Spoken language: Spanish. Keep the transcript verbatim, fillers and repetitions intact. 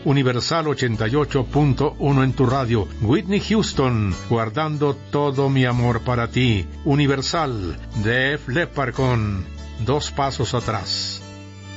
Universal ochenta y ocho punto uno en tu radio. Whitney Houston, guardando todo mi amor para ti. Universal, Def Leppard con Dos Pasos Atrás.